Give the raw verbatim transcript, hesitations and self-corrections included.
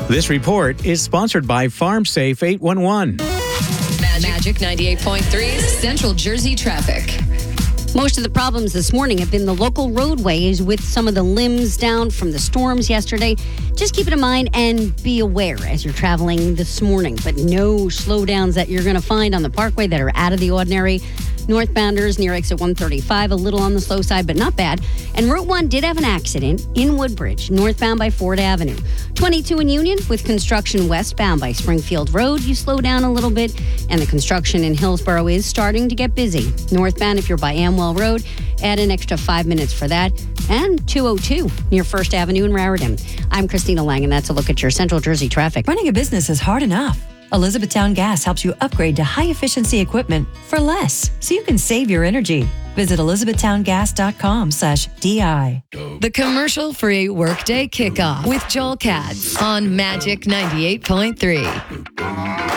This report is sponsored by FarmSafe eight one one. Magic ninety-eight point three Central Jersey traffic. Most of the problems this morning have been the local roadways with some of the limbs down from the storms yesterday. Just keep it in mind and be aware as you're traveling this morning. But no slowdowns that you're going to find on the parkway that are out of the ordinary. Northbounders near exit one thirty-five, a little on the slow side, but not bad. And Route one did have an accident in Woodbridge, northbound by Ford Avenue. twenty-two in Union with construction westbound by Springfield Road. You slow down a little bit, and the construction in Hillsborough is starting to get busy. Northbound, if you're by Amwell Road, add an extra five minutes for that. And two oh two near First Avenue in Raritan. I'm Christina Lang, and that's a look at your Central Jersey traffic. Running a business is hard enough. Elizabethtown Gas helps you upgrade to high-efficiency equipment for less, so you can save your energy. Visit elizabethtowngas.com slash DI. The commercial-free Workday Kickoff with Joel Katz on Magic ninety-eight point three.